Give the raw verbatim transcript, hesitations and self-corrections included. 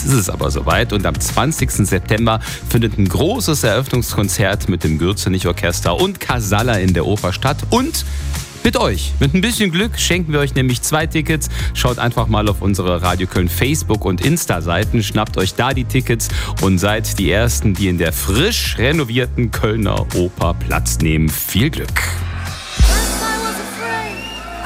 Jetzt ist es aber soweit und am zwanzigsten September findet ein großes Eröffnungskonzert mit dem Gürzenich-Orchester und Casalla in der Oper statt. Und mit euch, mit ein bisschen Glück, schenken wir euch nämlich zwei Tickets. Schaut einfach mal auf unsere Radio Köln Facebook- und Insta-Seiten, schnappt euch da die Tickets und seid die Ersten, die in der frisch renovierten Kölner Oper Platz nehmen. Viel Glück!